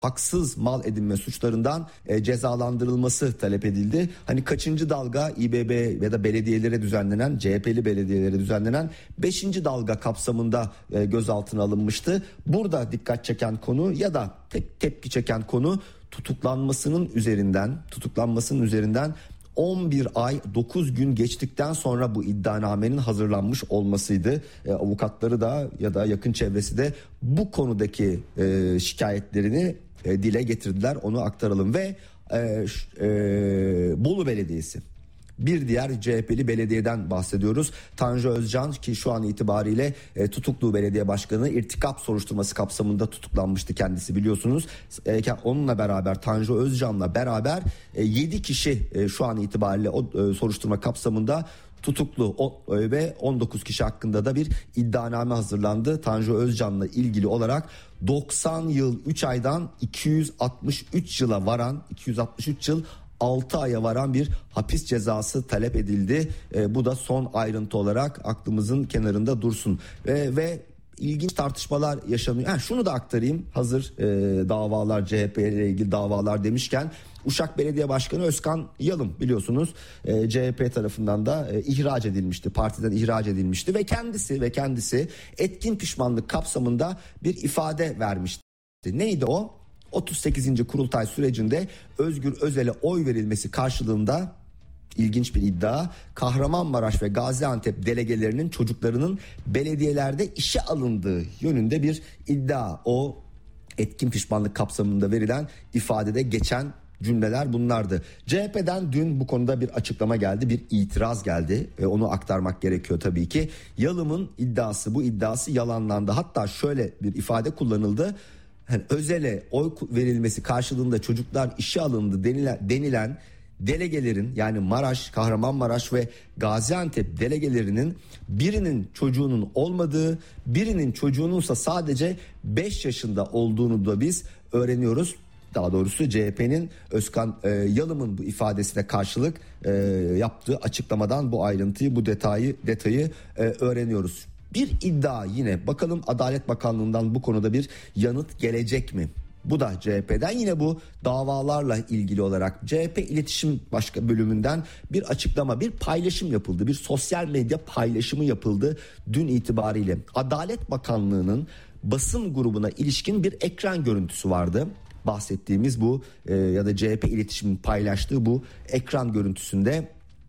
haksız mal edinme suçlarından cezalandırılması talep edildi. Hani kaçıncı dalga İBB ya da belediyelere düzenlenen, CHP'li belediyelere düzenlenen 5. dalga kapsamında gözaltına alınmıştı. Burada dikkat çeken konu ya da tepki çeken konu tutuklanmasının üzerinden 11 ay 9 gün geçtikten sonra bu iddianamenin hazırlanmış olmasıydı. Avukatları da ya da yakın çevresi de bu konudaki şikayetlerini dile getirdiler. Onu aktaralım ve Bolu Belediyesi. Bir diğer CHP'li belediyeden bahsediyoruz. Tanju Özcan ki şu an itibariyle tutuklu belediye başkanı, irtikap soruşturması kapsamında tutuklanmıştı kendisi, biliyorsunuz. Onunla beraber, Tanju Özcan'la beraber 7 kişi şu an itibariyle o soruşturma kapsamında tutuklu ve 19 kişi hakkında da bir iddianame hazırlandı. Tanju Özcan'la ilgili olarak 90 yıl 3 aydan 263 yıl 6 aya varan bir hapis cezası talep edildi. Bu da son ayrıntı olarak aklımızın kenarında dursun. Ve ilginç tartışmalar yaşanıyor. Şunu da aktarayım. Hazır davalar, CHP ile ilgili davalar demişken, Uşak Belediye Başkanı Özkan Yalım biliyorsunuz CHP tarafından da ihraç edilmişti. Partiden ihraç edilmişti ve kendisi etkin pişmanlık kapsamında bir ifade vermişti. Neydi o? 38. kurultay sürecinde Özgür Özel'e oy verilmesi karşılığında, ilginç bir iddia, Kahramanmaraş ve Gaziantep delegelerinin çocuklarının belediyelerde işe alındığı yönünde bir iddia. O etkin pişmanlık kapsamında verilen ifadede geçen cümleler bunlardı. CHP'den dün bu konuda bir açıklama geldi, bir itiraz geldi. Onu aktarmak gerekiyor tabii ki. Yalım'ın bu iddiası yalanlandı. Hatta şöyle bir ifade kullanıldı. Özel'e oy verilmesi karşılığında çocuklar işe alındı denilen delegelerin, yani Maraş, Kahramanmaraş ve Gaziantep delegelerinin birinin çocuğunun olmadığı, birinin çocuğununsa sadece 5 yaşında olduğunu da biz öğreniyoruz. Daha doğrusu CHP'nin Özkan Yalım'ın bu ifadesine karşılık yaptığı açıklamadan bu ayrıntıyı, bu detayı öğreniyoruz. Bir iddia yine, bakalım Adalet Bakanlığı'ndan bu konuda bir yanıt gelecek mi? Bu da CHP'den, yine bu davalarla ilgili olarak CHP İletişim Başka Bölümünden bir açıklama, bir paylaşım yapıldı. Bir sosyal medya paylaşımı yapıldı dün itibariyle. Adalet Bakanlığı'nın basın grubuna ilişkin bir ekran görüntüsü vardı. Bahsettiğimiz bu ya da CHP İletişim'in paylaştığı bu ekran görüntüsünde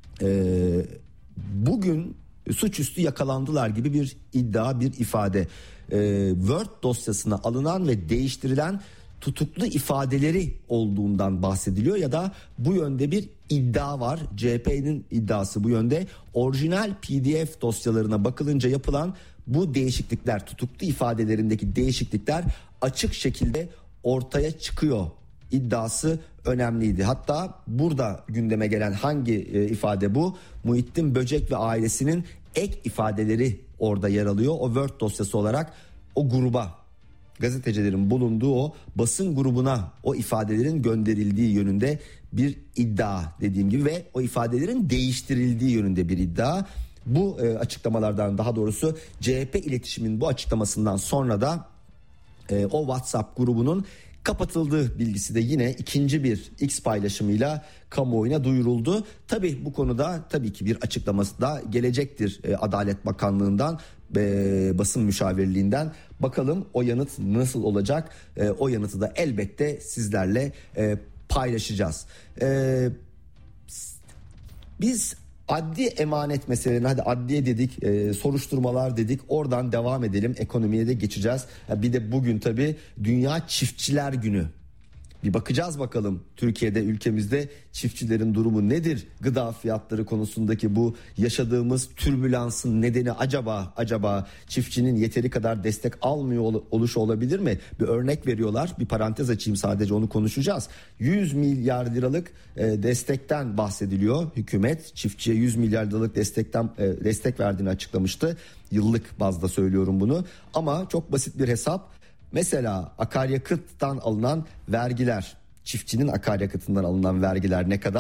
bugün suçüstü yakalandılar gibi bir iddia, bir ifade. Word dosyasına alınan ve değiştirilen tutuklu ifadeleri olduğundan bahsediliyor ya da bu yönde bir iddia var. CHP'nin iddiası bu yönde. Orijinal PDF dosyalarına bakılınca yapılan bu değişiklikler, tutuklu ifadelerindeki değişiklikler açık şekilde ortaya çıkıyor. İddiası önemliydi. Hatta burada gündeme gelen hangi ifade bu? Muhittin Böcek ve ailesinin ek ifadeleri orada yer alıyor. O Word dosyası olarak o gruba, gazetecilerin bulunduğu o basın grubuna o ifadelerin gönderildiği yönünde bir iddia, dediğim gibi, ve o ifadelerin değiştirildiği yönünde bir iddia. Bu açıklamalardan, daha doğrusu CHP İletişim'in bu açıklamasından sonra da o WhatsApp grubunun kapatıldığı bilgisi de yine ikinci bir X paylaşımıyla kamuoyuna duyuruldu. Tabii bu konuda tabii ki bir açıklaması da gelecektir Adalet Bakanlığı'ndan, basın müşavirliğinden. Bakalım o yanıt nasıl olacak? O yanıtı da elbette sizlerle paylaşacağız. Biz adli emanet meselelerini, hadi adliye dedik, soruşturmalar dedik, oradan devam edelim, ekonomiye de geçeceğiz. Bir de bugün tabii Dünya Çiftçiler Günü. Bir bakacağız bakalım Türkiye'de, ülkemizde çiftçilerin durumu nedir? Gıda fiyatları konusundaki bu yaşadığımız türbülansın nedeni acaba çiftçinin yeteri kadar destek almıyor oluşu olabilir mi? Bir örnek veriyorlar. Bir parantez açayım, sadece onu konuşacağız. 100 milyar liralık destekten bahsediliyor. Hükümet çiftçiye 100 milyar liralık destek verdiğini açıklamıştı. Yıllık bazda söylüyorum bunu. Ama çok basit bir hesap. Mesela akaryakıttan alınan vergiler, çiftçinin akaryakıtından alınan vergiler ne kadar?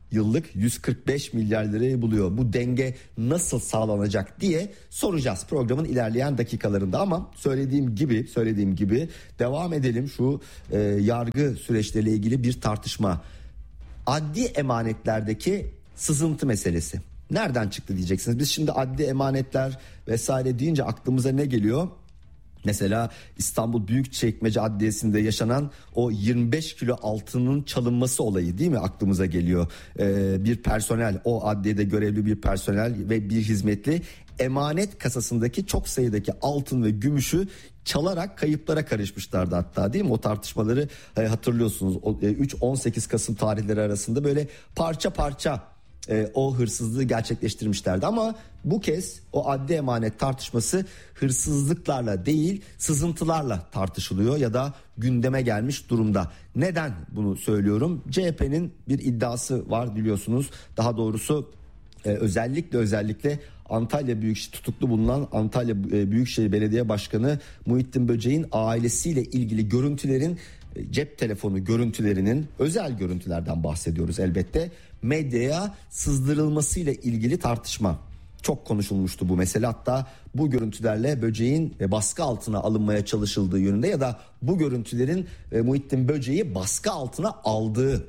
yıllık 145 milyar lirayı buluyor. Bu denge nasıl sağlanacak diye soracağız programın ilerleyen dakikalarında. Ama söylediğim gibi devam edelim şu yargı süreçleriyle ilgili bir tartışma. Adli emanetlerdeki sızıntı meselesi. Nereden çıktı diyeceksiniz. Biz şimdi adli emanetler vesaire deyince aklımıza ne geliyor? Mesela İstanbul Büyükçekmece Adliyesi'nde yaşanan o 25 kilo altının çalınması olayı değil mi aklımıza geliyor. Bir personel, o adliyede görevli bir personel ve bir hizmetli emanet kasasındaki çok sayıdaki altın ve gümüşü çalarak kayıplara karışmışlardı hatta, değil mi? O tartışmaları hatırlıyorsunuz. 3-18 Kasım tarihleri arasında böyle parça parça o hırsızlığı gerçekleştirmişlerdi. Ama bu kez o adli emanet tartışması hırsızlıklarla değil, sızıntılarla tartışılıyor ya da gündeme gelmiş durumda. Neden bunu söylüyorum? CHP'nin bir iddiası var biliyorsunuz. Daha doğrusu özellikle Antalya tutuklu bulunan Antalya Büyükşehir Belediye Başkanı Muhittin Böceğin ailesiyle ilgili görüntülerin, cep telefonu görüntülerinin, özel görüntülerden bahsediyoruz elbette, medyaya sızdırılmasıyla ilgili tartışma. Çok konuşulmuştu bu mesele. Hatta bu görüntülerle Böceğin baskı altına alınmaya çalışıldığı yönünde ya da bu görüntülerin Muhittin Böceği baskı altına aldığı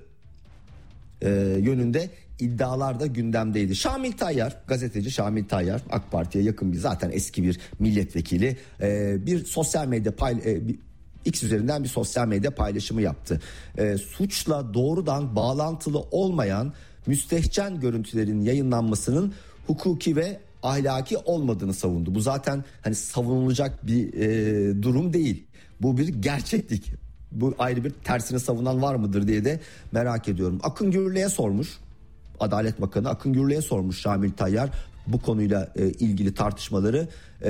yönünde iddialar da gündemdeydi. Şamil Tayyar, gazeteci Şamil Tayyar, AK Parti'ye yakın bir, zaten eski bir milletvekili, bir sosyal medya X üzerinden bir sosyal medya paylaşımı yaptı. Suçla doğrudan bağlantılı olmayan müstehcen görüntülerin yayınlanmasının hukuki ve ahlaki olmadığını savundu. Bu zaten hani savunulacak bir durum değil. Bu bir gerçeklik. Bu ayrı bir, tersine savunan var mıdır diye de merak ediyorum. Akın Gürlek'e sormuş. Adalet Bakanı Akın Gürlek'e sormuş Şamil Tayyar bu konuyla ilgili tartışmaları.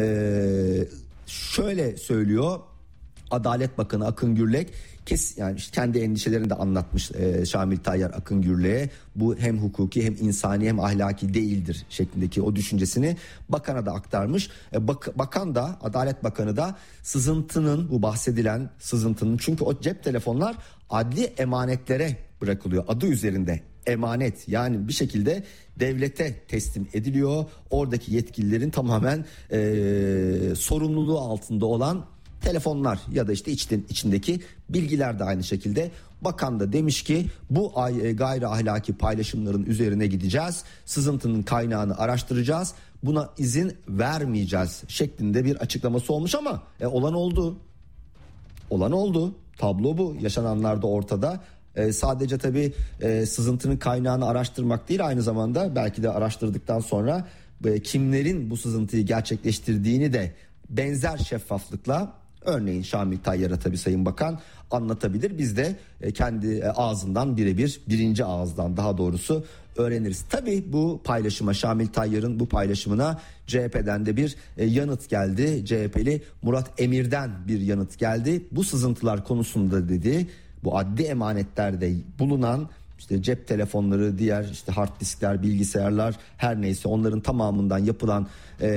Şöyle söylüyor Adalet Bakanı Akın Gürlek, yani işte kendi endişelerini de anlatmış Şamil Tayyar Akın Gürlek'e. Bu hem hukuki hem insani hem ahlaki değildir şeklindeki o düşüncesini bakana da aktarmış. Bakan da, Adalet Bakanı da sızıntının, bu bahsedilen sızıntının, çünkü o cep telefonlar adli emanetlere bırakılıyor, adı üzerinde emanet, yani bir şekilde devlete teslim ediliyor. Oradaki yetkililerin tamamen sorumluluğu altında olan telefonlar ya da işte içindeki bilgiler de aynı şekilde. Bakan da demiş ki bu gayri ahlaki paylaşımların üzerine gideceğiz. Sızıntının kaynağını araştıracağız. Buna izin vermeyeceğiz şeklinde bir açıklaması olmuş ama olan oldu. Olan oldu. Tablo bu. Yaşananlar da ortada. Sadece tabii sızıntının kaynağını araştırmak değil, aynı zamanda belki de araştırdıktan sonra kimlerin bu sızıntıyı gerçekleştirdiğini de benzer şeffaflıkla, örneğin Şamil Tayyar'a tabii Sayın Bakan anlatabilir. Biz de kendi ağzından birinci ağızdan daha doğrusu öğreniriz. Tabii bu paylaşıma, Şamil Tayyar'ın bu paylaşımına CHP'den de bir yanıt geldi. CHP'li Murat Emir'den bir yanıt geldi. Bu sızıntılar konusunda dedi, bu adli emanetlerde bulunan işte cep telefonları, diğer işte hard diskler, bilgisayarlar, her neyse onların tamamından yapılan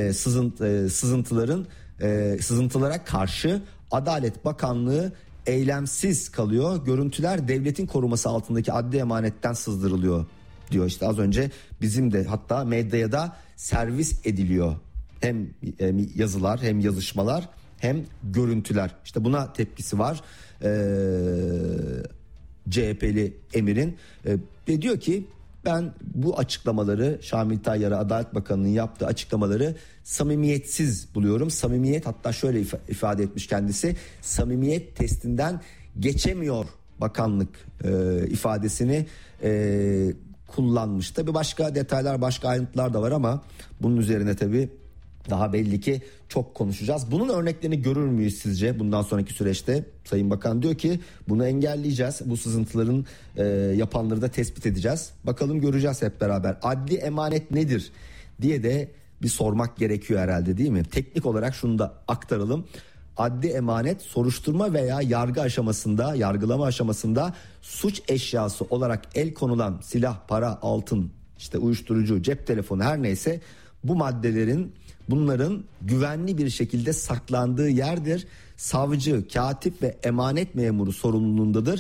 sızıntılara karşı Adalet Bakanlığı eylemsiz kalıyor. Görüntüler devletin koruması altındaki adli emanetten sızdırılıyor diyor. İşte az önce bizim de hatta medyaya da servis ediliyor. Hem yazılar hem yazışmalar hem görüntüler. İşte buna tepkisi var CHP'li Emir'in ve diyor ki ben bu açıklamaları, Şamil Tayyar'a Adalet Bakanı'nın yaptığı açıklamaları samimiyetsiz buluyorum. Samimiyet, hatta şöyle ifade etmiş kendisi, samimiyet testinden geçemiyor bakanlık ifadesini kullanmış. Tabii başka detaylar, başka ayrıntılar da var ama bunun üzerine tabii daha belli ki çok konuşacağız. Bunun örneklerini görür müyüz sizce bundan sonraki süreçte? Sayın Bakan diyor ki bunu engelleyeceğiz. Bu sızıntıların yapanları da tespit edeceğiz. Bakalım, göreceğiz hep beraber. Adli emanet nedir diye de bir sormak gerekiyor herhalde, değil mi? Teknik olarak şunu da aktaralım. Adli emanet soruşturma veya yargılama aşamasında suç eşyası olarak el konulan silah, para, altın, işte uyuşturucu, cep telefonu, her neyse bu bunların güvenli bir şekilde saklandığı yerdir. Savcı, katip ve emanet memuru sorumluluğundadır.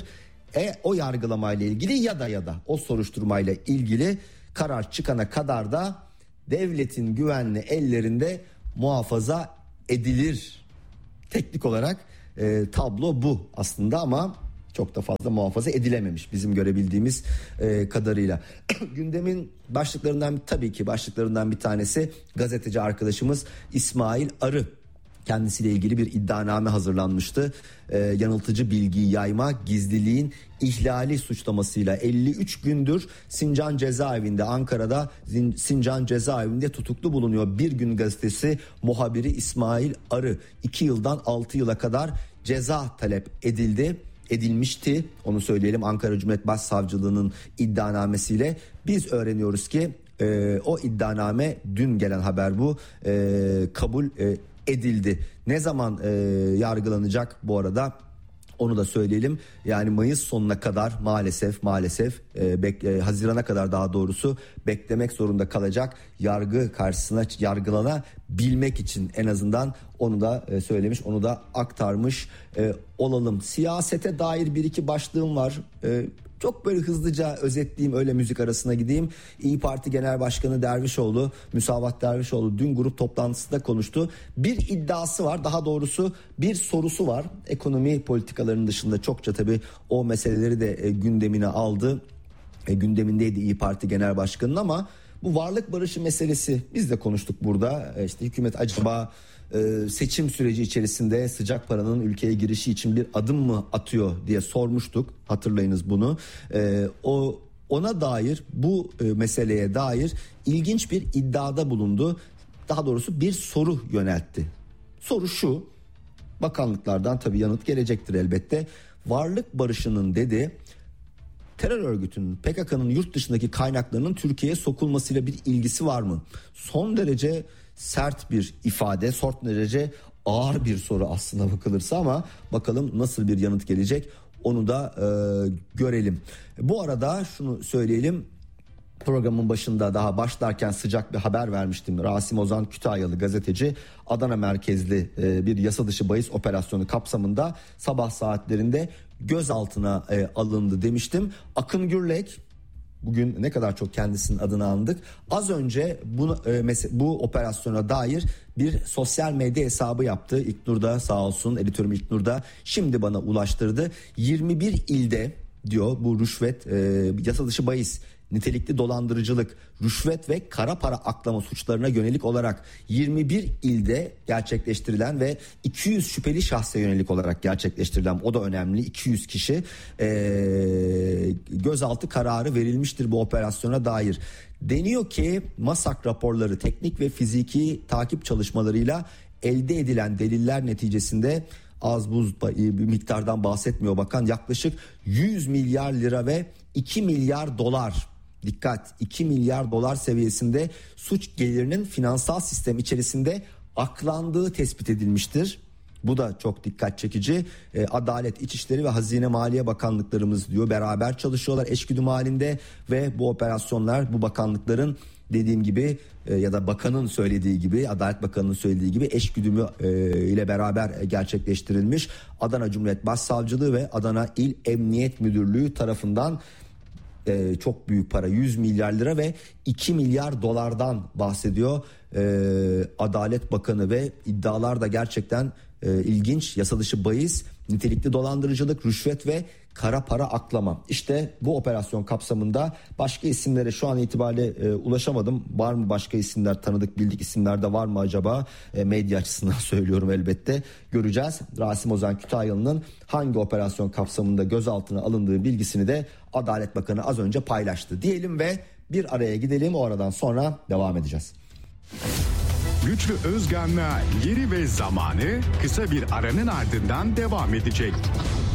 o yargılamayla ilgili ya da o soruşturmayla ilgili karar çıkana kadar da devletin güvenli ellerinde muhafaza edilir. Teknik olarak tablo bu aslında ama çok da fazla muhafaza edilememiş bizim görebildiğimiz kadarıyla. Gündemin başlıklarından bir tanesi gazeteci arkadaşımız İsmail Arı. Kendisiyle ilgili bir iddianame hazırlanmıştı. Yanıltıcı bilgiyi yayma, gizliliğin ihlali suçlamasıyla 53 gündür Sincan Cezaevi'nde, Ankara'da Sincan Cezaevi'nde tutuklu bulunuyor. Bir Gün Gazetesi muhabiri İsmail Arı 2 yıldan 6 yıla kadar ceza talep edilmişti. Onu söyleyelim, Ankara Cumhuriyet Başsavcılığı'nın iddianamesiyle biz öğreniyoruz ki o iddianame, dün gelen haber bu, kabul edildi. Ne zaman yargılanacak bu arada? Onu da söyleyelim. Yani Mayıs sonuna kadar maalesef Haziran'a kadar daha doğrusu beklemek zorunda kalacak, yargı karşısına yargılanabilmek için. En azından onu da söylemiş, onu da aktarmış olalım. Siyasete dair bir iki başlığım var. Çok böyle hızlıca özetleyeyim, öyle müzik arasına gideyim. İYİ Parti Genel Başkanı Dervişoğlu, Müsavat Dervişoğlu dün grup toplantısında konuştu. Bir iddiası var, daha doğrusu bir sorusu var. Ekonomi politikalarının dışında çokça tabii o meseleleri de gündemine aldı. Gündemindeydi İYİ Parti Genel Başkanı'nın ama bu varlık barışı meselesi, biz de konuştuk burada. İşte hükümet acaba seçim süreci içerisinde sıcak paranın ülkeye girişi için bir adım mı atıyor diye sormuştuk. Hatırlayınız bunu. Ona dair, bu meseleye dair ilginç bir iddiada bulundu. Daha doğrusu bir soru yöneltti. Soru şu: bakanlıklardan tabii yanıt gelecektir elbette. Varlık barışının dedi, terör örgütünün, PKK'nın yurt dışındaki kaynaklarının Türkiye'ye sokulmasıyla bir ilgisi var mı? Son derece sert bir ifade, son derece ağır bir soru aslına bakılırsa ama bakalım nasıl bir yanıt gelecek, onu da görelim. Bu arada şunu söyleyelim, programın başında daha başlarken sıcak bir haber vermiştim. Rasim Ozan Kütahyalı gazeteci Adana merkezli bir yasa dışı bahis operasyonu kapsamında sabah saatlerinde gözaltına alındı demiştim. Akın Gürlek, bugün ne kadar çok kendisinin adını andık. Az önce bu operasyona dair bir sosyal medya hesabı yaptı. İlknur'da, sağ olsun editörüm İlknur'da şimdi bana ulaştırdı. 21 ilde diyor bu rüşvet, yasa dışı bahis, nitelikli dolandırıcılık, rüşvet ve kara para aklama suçlarına yönelik olarak 21 ilde gerçekleştirilen ve 200 şüpheli şahsa yönelik olarak gerçekleştirilen, o da önemli, 200 kişi gözaltı kararı verilmiştir bu operasyona dair. Deniyor ki MASAK raporları, teknik ve fiziki takip çalışmalarıyla elde edilen deliller neticesinde, az buz bir miktardan bahsetmiyor bakan, yaklaşık 100 milyar lira ve 2 milyar dolar, dikkat, 2 milyar dolar seviyesinde suç gelirinin finansal sistem içerisinde aklandığı tespit edilmiştir. Bu da çok dikkat çekici. Adalet, İçişleri ve Hazine Maliye Bakanlıklarımız diyor beraber çalışıyorlar eşgüdüm halinde ve bu operasyonlar, bu bakanlıkların dediğim gibi ya da bakanın söylediği gibi, Adalet Bakanı'nın söylediği gibi eşgüdümü ile beraber gerçekleştirilmiş. Adana Cumhuriyet Başsavcılığı ve Adana İl Emniyet Müdürlüğü tarafından çok büyük para, 100 milyar lira ve 2 milyar dolardan bahsediyor Adalet Bakanı ve iddialar da gerçekten ilginç. Yasa dışı bahis, nitelikli dolandırıcılık, rüşvet ve kara para aklama. İşte bu operasyon kapsamında başka isimlere şu an itibariyle ulaşamadım. Var mı başka isimler, tanıdık bildik isimler de var mı acaba? Medya açısından söylüyorum elbette. Göreceğiz. Rasim Ozan Kütahyalı'nın hangi operasyon kapsamında gözaltına alındığı bilgisini de Adalet Bakanı az önce paylaştı diyelim ve bir araya gidelim. O aradan sonra devam edeceğiz. Güçlü Özgan'la Yeri ve Zamanı kısa bir aranın ardından devam edecek.